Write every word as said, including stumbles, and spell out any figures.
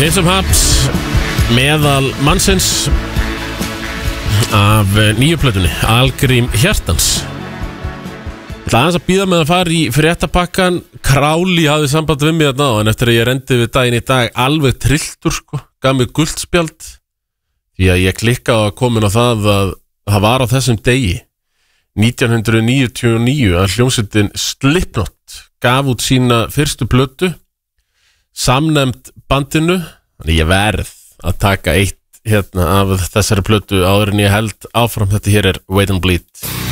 Hinsum Haps meðal mannsins af nýju plötunni Algrím hjartans. Það er aðeins að býða með að fara í fréttapakkan. Králi hafði samband við mig þarna á, en eftir að ég rendi við daginn í dag alveg trilltur sko, gaf mig guldspjald því að ég klikkaði að komin á það að það var á þessum degi nítján hundruð níutíu og níu að hljómsveitin Slipknot gaf út sína fyrstu plötu samnefnd bandinu. Þannig ég verð að taka eitt hérna af þessari plötu áður en ég held áfram. Þetta hér er Wait and Bleed.